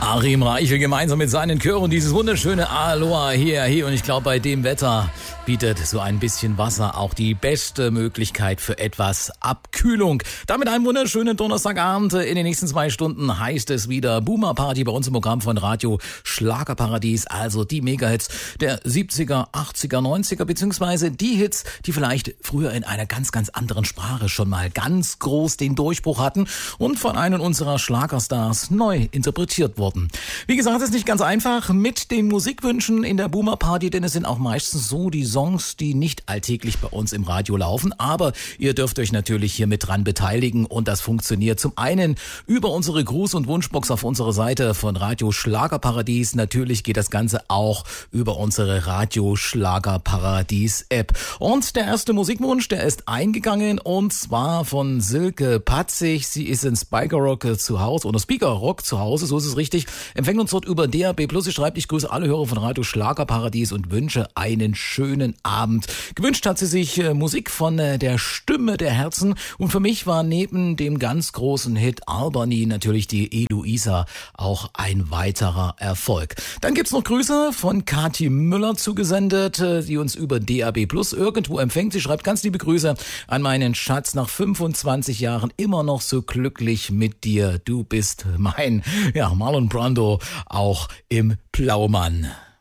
Achim Reichel gemeinsam mit seinen Chören dieses wunderschöne Aloha hier. Und ich glaube, bei dem Wetter bietet so ein bisschen Wasser auch die beste Möglichkeit für etwas Abkühlung. Damit einen wunderschönen Donnerstagabend. In den nächsten 2 Stunden heißt es wieder Boomer Party bei uns im Programm von Radio Schlagerparadies. Also die Megahits der 70er, 80er, 90er, beziehungsweise die Hits, die vielleicht früher in einer ganz, ganz anderen Sprache schon mal ganz groß den Durchbruch hatten und von einem unserer Schlagerstars neu interpretiert wurden. Wie gesagt, es ist nicht ganz einfach mit den Musikwünschen in der Boomer Party, denn es sind auch meistens so die Songs, die nicht alltäglich bei uns im Radio laufen, aber ihr dürft euch natürlich hier mit dran beteiligen und das funktioniert zum einen über unsere Gruß- und Wunschbox auf unserer Seite von Radio Schlagerparadies. Natürlich geht das Ganze auch über unsere Radio Schlagerparadies App. Und der erste Musikwunsch, der ist eingegangen und zwar von Silke Patzig. Sie ist in Speaker Rock zu Hause oder Speaker Rock zu Hause, so ist es richtig. Empfängt uns dort über DAB+. Sie schreibt, ich grüße alle Hörer von Radio Schlagerparadies und wünsche einen schönen Abend. Gewünscht hat sie sich Musik von der Stimme der Herzen und für mich war neben dem ganz großen Hit Albany natürlich die Eloisa auch ein weiterer Erfolg. Dann gibt's noch Grüße von Kathi Müller zugesendet, die uns über DAB+ irgendwo empfängt. Sie schreibt ganz liebe Grüße an meinen Schatz, nach 25 Jahren immer noch so glücklich mit dir. Du bist mein, Marlon Brando, auch im Plaumann.